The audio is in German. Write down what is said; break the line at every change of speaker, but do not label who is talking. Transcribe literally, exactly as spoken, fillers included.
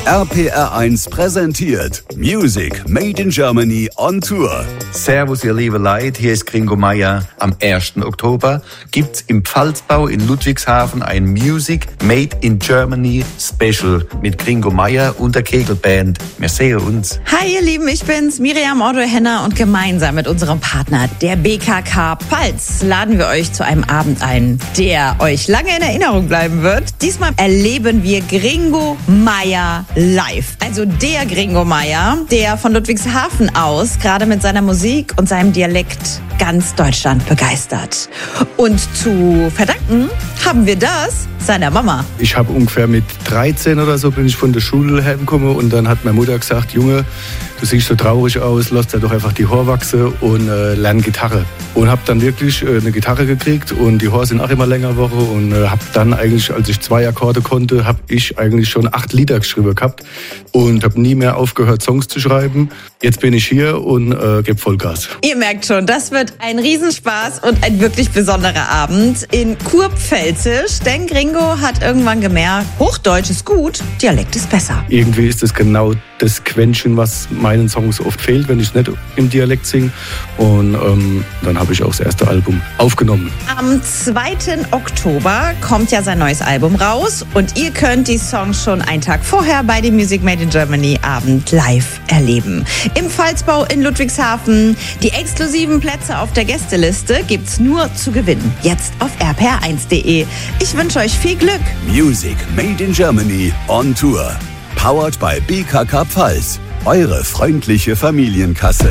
R P R eins präsentiert Music Made in Germany on Tour.
Servus, ihr liebe Leute, hier ist Gringo Meier. Am ersten Oktober gibt's im Pfalzbau in Ludwigshafen ein Music Made in Germany Special mit Gringo Meier und der Kegelband. Wir sehen uns.
Hi ihr Lieben, ich bin's, Miriam Otto-Henner, und gemeinsam mit unserem Partner, der B K K Pfalz, laden wir euch zu einem Abend ein, der euch lange in Erinnerung bleiben wird. Diesmal erleben wir Gringo Meier live. Also der Gringo Meier, der von Ludwigshafen aus gerade mit seiner Musik und seinem Dialekt ganz Deutschland begeistert. Und zu verdanken haben wir das seiner Mama.
Ich habe ungefähr mit dreizehn oder so bin ich von der Schule heimgekommen und dann hat meine Mutter gesagt, Junge, du siehst so traurig aus, lass dir doch einfach die Haare wachsen und äh, lern Gitarre. Und habe dann wirklich äh, eine Gitarre gekriegt und die Haare sind auch immer länger geworden und äh, habe dann eigentlich, als ich zwei Akkorde konnte, habe ich eigentlich schon acht Lieder geschrieben gehabt und habe nie mehr aufgehört, Songs zu schreiben. Jetzt bin ich hier und äh, gebe Vollgas.
Ihr merkt schon, das wird ein Riesenspaß und ein wirklich besonderer Abend in Kurpfälzisch, denn Gringo hat irgendwann gemerkt, Hochdeutsch ist gut, Dialekt ist besser.
Irgendwie ist das genau das Quäntchen, was meinen Songs oft fehlt, wenn ich nicht im Dialekt singe. Und ähm, dann habe ich auch das erste Album aufgenommen.
Am zweiten Oktober kommt ja sein neues Album raus und ihr könnt die Songs schon einen Tag vorher bei dem Music Made in Germany Abend live erleben. Im Pfalzbau in Ludwigshafen. Die exklusiven Plätze auf der Gästeliste gibt's nur zu gewinnen. Jetzt auf r p r eins punkt d e. Ich wünsche euch viel Glück.
Music Made in Germany on Tour. Powered by B K K Pfalz. Eure freundliche Familienkasse.